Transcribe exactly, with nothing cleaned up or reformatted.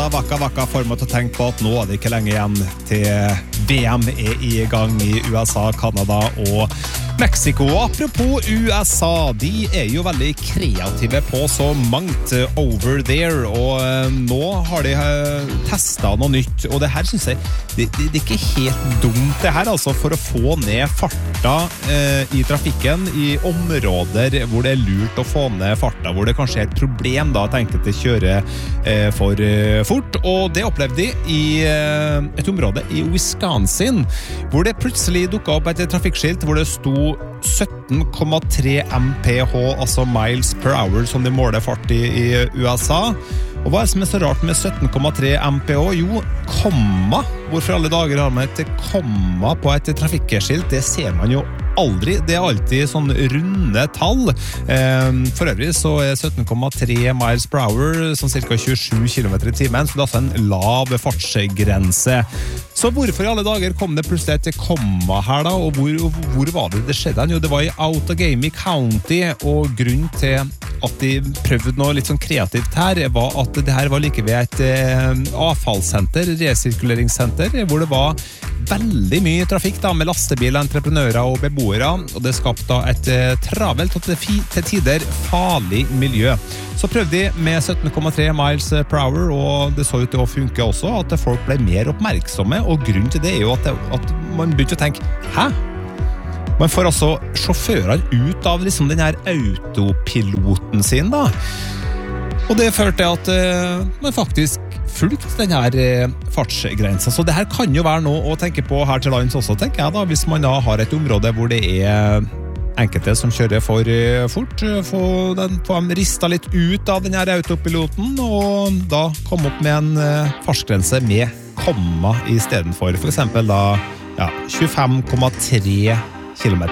vakka vakka får meg til å tenke på at nå er det ikke lenge igjen til V M er i gang i U S A, Kanada og Mexico. Apropos U S A, de er jo veldig kreative på så mangt over there, og nå har de testet noe nytt, og det her synes jeg, det, det, det er ikke helt dumt det her, altså, for å få ned farta eh, i trafikken i områder hvor det er lurt å få ned farta, hvor det kanskje er et problem da, at enkelte kjører eh, for eh, fort, og det opplevde de i eh, et område i Wisconsin, hvor det plutselig dukket opp et trafikkskilt hvor det sto sytten komma tre mph, altså miles per hour, som de måler fart i, i U S A. Og hva er det som er så rart med sytten komma tre mph? Jo, komma. Hvorfor alle dager har man et komma på et trafikkskilt? Det ser man jo aldri. Det er alltid sånn runde tall. For øvrig så er sytten komma tre miles per hour, sånn cirka tjuesju kilometer i timen, så det er altså en lav fartsgrense. Så hvorfor i alle dager kom det plutselig et komma her da, og hvor, hvor var det det skjedde? Jo, det var i Outagamie County, og grunnen til at de prøvde noe litt sånn kreativt her, var at det her var like ved et eh, avfallssenter, resirkuleringssenter, hvor det var veldig mye trafikk da, med lastebiler, entreprenører og beboere, og det skapte et eh, travelt og til, til tider farlig miljø. Så prøvde de med sytten komma tre miles per hour, og det så ut til å funke også, at folk ble mer oppmerksomme, og grunnen til det er jo at, det, at man begynte å tenke, hæ? Man får altså sjåførene ut av liksom den her autopiloten sin da. Og det førte til at uh, man faktisk fulgte den her uh, fartsgrensen. Så det her kan jo være noe å tenke på her til lands også, tenker jeg da, hvis man da har et område hvor det er enkelte som kjører for uh, fort, få den få dem ristet litt ut av den her autopiloten, og da komme opp med en uh, fartsgrense med komma i stedet for, for eksempel da ja, tjuefem komma tre kilometer